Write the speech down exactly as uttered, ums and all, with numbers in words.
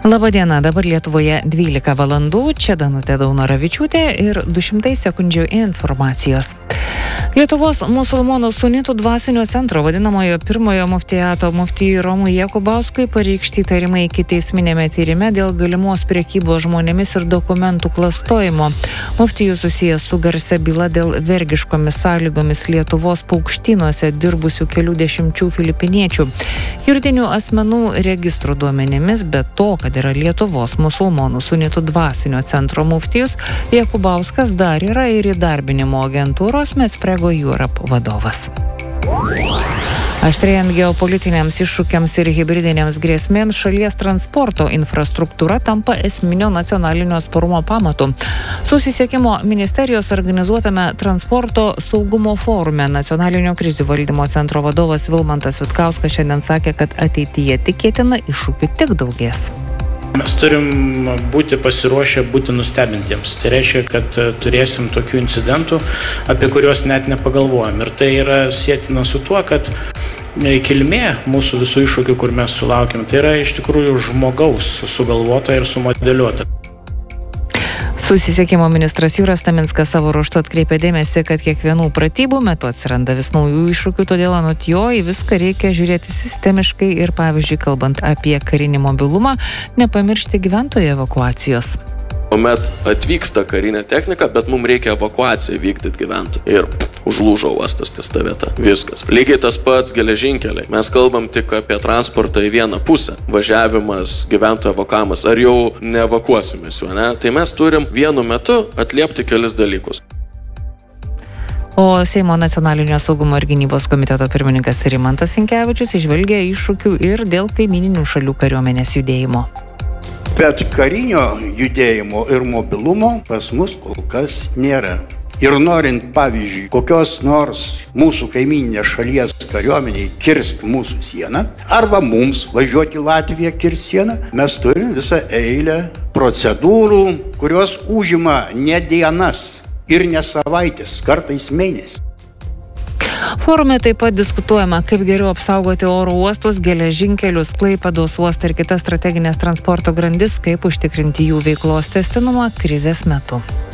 Labadiena, dabar Lietuvoje dvylika valandų, čia Danutė Daunoravičiūtė ir du šimtai sekundžių informacijos. Lietuvos musulmonų sunitų dvasinio centro vadinamojo pirmojo muftijato muftijui Romui Jakubauskui pareikšti įtarimai ikiteisminėme tyrime dėl galimos prekybos žmonėmis ir dokumentų klastojimo. Muftijų susijęs su garsia byla dėl vergiškomis sąlygomis Lietuvos paukštynuose dirbusių kelių dešimčių filipiniečių. Juridinių asmenų registrų duomenimis, be to, kad yra Lietuvos musulmonų sunitų dvasinio centro muftijus, Jakubauskas dar yra ir įdarbinimo agentūros Metsprego Europe vadovas. Aštrėjant geopolitiniams iššūkiams ir hibridinėms grėsmėms, šalies transporto infrastruktūra tampa esminio nacionalinio atsparumo pamatu. Susisiekimo ministerijos organizuotame transporto saugumo forume Nacionalinio krizių valdymo centro vadovas Vilmantas Vitkauskas šiandien sakė, kad ateityje tikėtina iššūkių tik daugės. Mes turim būti pasiruošę būti nustebintiems. Tai reiškia, kad turėsim tokių incidentų, apie kuriuos net nepagalvojam. Ir tai yra sietina su tuo, kad kilmė mūsų visų iššūkių, kur mes sulaukėm, tai yra iš tikrųjų žmogaus sugalvota ir sumodeliuota. Susisiekimo ministras Jūras Taminskas savo ruožtu atkreipė dėmesį, kad kiekvienų pratybų metu atsiranda vis naujų iššūkių, todėl anot jo į viską reikia žiūrėti sistemiškai ir, pavyzdžiui, kalbant apie karinį mobilumą, nepamiršti gyventojų evakuacijos. Tuomet atvyksta karinė technika, bet mums reikia evakuaciją vykdyti gyventojų. Ir pff, užlūžo uostas ties ta vieta. Viskas. Lygiai tas pats geležinkeliai. Mes kalbam tik apie transportą į vieną pusę. Važiavimas, gyventojų evakuavimas. Ar jau neevakuosimės jų, ne? Tai mes turim vienu metu atliepti kelis dalykus. O Seimo nacionalinio saugumo ir gynybos komiteto pirmininkas Rimantas Sinkevičius įžvelgia iššūkių ir dėl kaimyninių šalių kariuomenės judėjimo. Bet karinio judėjimo ir mobilumo pas mus kol kas nėra. Ir norint, pavyzdžiui, kokios nors mūsų kaimyninės šalies kariuomeniai kirsti mūsų sieną, arba mums važiuoti į Latviją kirsti sieną, mes turim visą eilę procedūrų, kurios užima ne dienas ir ne savaitės, kartais mėnesį. Forume taip pat diskutuojama, kaip geriau apsaugoti oro uostus, geležinkelius, Klaipėdos uostą ir kitas strateginės transporto grandis, kaip užtikrinti jų veiklos tęstinumą krizės metu.